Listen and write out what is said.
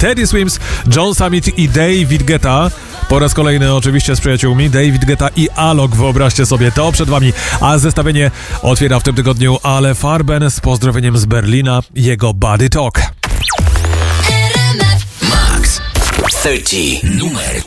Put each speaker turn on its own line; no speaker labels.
Teddy Swims, John Summit i David Guetta. Po raz kolejny oczywiście z przyjaciółmi David Guetta i Alok, wyobraźcie sobie, to przed wami. A zestawienie otwiera w tym tygodniu Ale Farben z pozdrowieniem z Berlina, jego Body Talk.
Max 30 numer